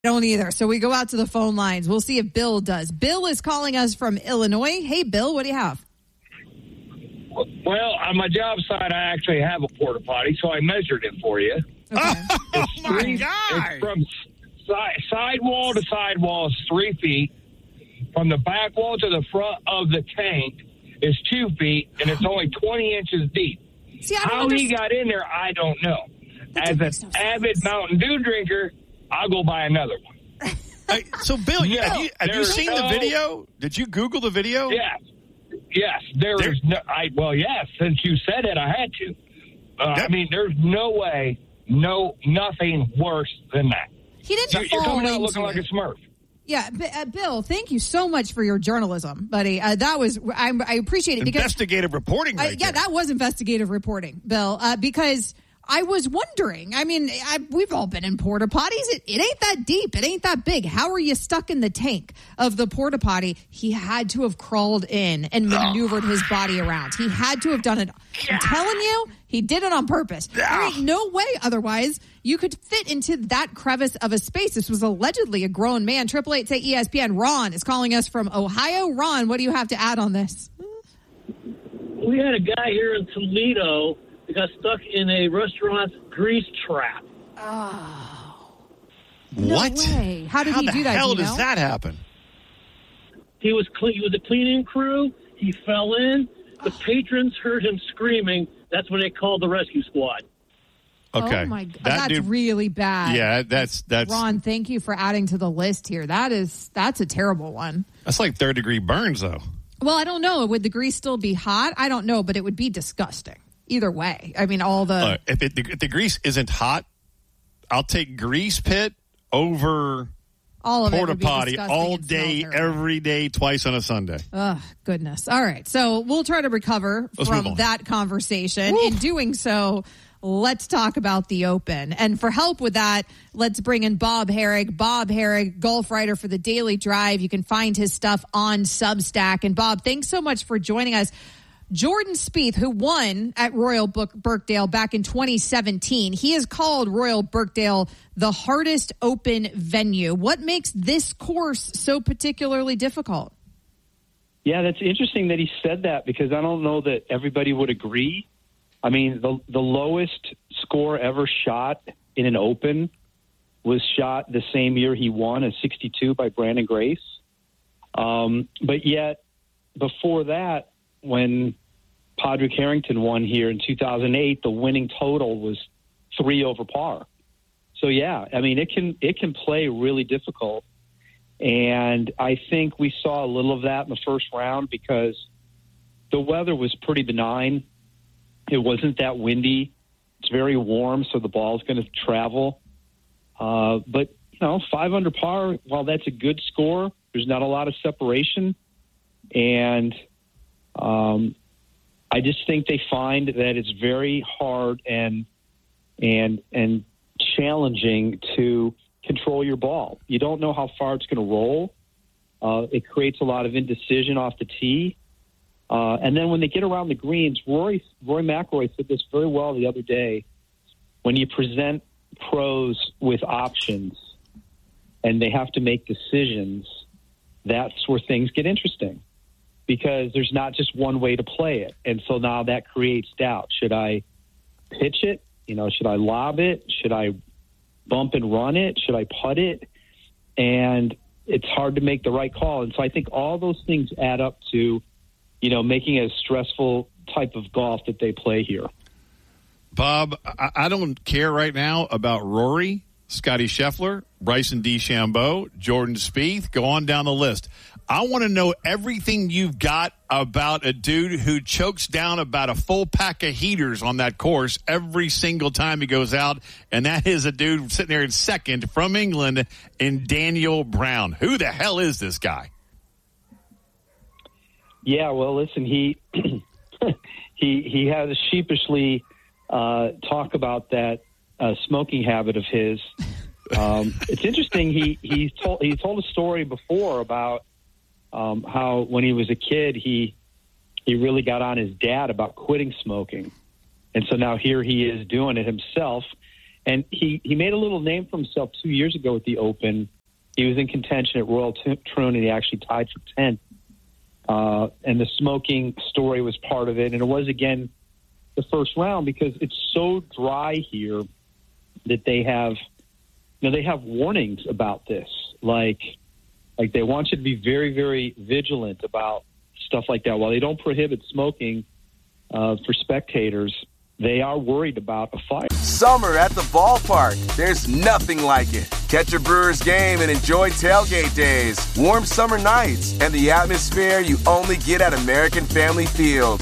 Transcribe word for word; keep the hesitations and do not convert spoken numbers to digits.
Don't either. So we go out to the phone lines. We'll see if Bill does. Bill is calling us from Illinois. Hey, Bill, what do you have? Well, on my job site, I actually have a porta potty, so I measured it for you. Okay. Oh, my God. It's from side, side wall to side wall is three feet. From the back wall to the front of the tank is two feet, and it's only twenty inches deep. See, I don't How understand. he got in there, I don't know. That As makes an no avid sense. Mountain Dew drinker, I'll go buy another one. Hey, so, Bill, you- No, have you, have you there's seen the no- video? Did you Google the video? Yes. Yes. There There- is no, I, well, yes, since you said it, I had to. Uh, That- I mean, there's no way, no, nothing worse than that. He didn't You're, you're fall coming out into looking like it. a Smurf. Yeah, B- uh, Bill, thank you so much for your journalism, buddy. Uh, that was I, I appreciate it because Investigative reporting I, right yeah, there. that was investigative reporting, Bill. Uh, because I was wondering. I mean, I, we've all been in porta potties. It, it ain't that deep. It ain't that big. How are you stuck in the tank of the porta potty? He had to have crawled in and maneuvered his body around. He had to have done it. I'm telling you, he did it on purpose. There ain't no way otherwise you could fit into that crevice of a space. This was allegedly a grown man. Triple eight say E S P N. Ron is calling us from Ohio. Ron, what do you have to add on this? We had a guy here in Toledo that got stuck in a restaurant's grease trap. Oh. What? No way. How did How he the do that? hell Do you does know? that happen? He was cle- he was a cleaning crew. He fell in. The patrons heard him screaming. That's when they called the rescue squad. Okay. Oh my God, That that's dude- really bad. Yeah, that's that's Ron, thank you for adding to the list here. That is that's a terrible one. that's like third degree burns, though. Well, I don't know. Would the grease still be hot? I don't know, but it would be disgusting. Either way. I mean, all the Uh, if, it, if the grease isn't hot, I'll take grease pit over all of it porta would be potty disgusting all and smell day, terrible. every day, twice on a Sunday. Oh, goodness. All right. So we'll try to recover Let's move from on. that conversation. In doing so, let's talk about the Open. And for help with that, let's bring in Bob Herrig. Bob Herrig, golf writer for the Daily Drive. You can find his stuff on Substack. And Bob, thanks so much for joining us. Jordan Spieth, who won at Royal Book Birkdale back in twenty seventeen, he has called Royal Birkdale the hardest Open venue. What makes this course so particularly difficult? Yeah, that's interesting that he said that because I don't know that everybody would agree. I mean, the the lowest score ever shot in an Open was shot the same year he won, a sixty-two by Brandon Grace. Um, but yet, before that, when Padraig Harrington won here in two thousand eight, the winning total was three over par. So yeah, I mean it can it can play really difficult, and I think we saw a little of that in the first round because the weather was pretty benign. It wasn't that windy. It's very warm, so the ball's going to travel. Uh, but you know, five under par, while that's a good score, there's not a lot of separation, and um, I just think they find that it's very hard and and and challenging to control your ball. You don't know how far it's going to roll. Uh, it creates a lot of indecision off the tee. Uh, and then when they get around the greens, Rory Rory McIlroy said this very well the other day. When you present pros with options and they have to make decisions, that's where things get interesting. Because there's not just one way to play it. And so now that creates doubt. Should I pitch it? You know, should I lob it? Should I bump and run it? Should I putt it? And it's hard to make the right call. And so I think all those things add up to, you know, making it a stressful type of golf that they play here. Bob, I, I don't care right now about Rory, Scotty Scheffler, Bryson DeChambeau, Jordan Spieth. Go on down the list. I want to know everything you've got about a dude who chokes down about a full pack of heaters on that course every single time he goes out, and that is a dude sitting there in second from England in Daniel Brown. Who the hell is this guy? Yeah, well, listen, he he he has a sheepishly uh, talk about that uh, smoking habit of his. Um, it's interesting. He he told he told a story before about um, how when he was a kid he he really got on his dad about quitting smoking, and so now here he is doing it himself. And he, he made a little name for himself two years ago at the Open. He was in contention at Royal Troon, and he actually tied for tenth. Uh, and the smoking story was part of it. And it was, again, the first round because it's so dry here that they have, you know, they have warnings about this. Like, like they want you to be very, very vigilant about stuff like that. While they don't prohibit smoking uh, for spectators, they are worried about a fire. Summer at the ballpark. There's nothing like it. Catch a Brewers game and enjoy tailgate days, warm summer nights, and the atmosphere you only get at American Family Field.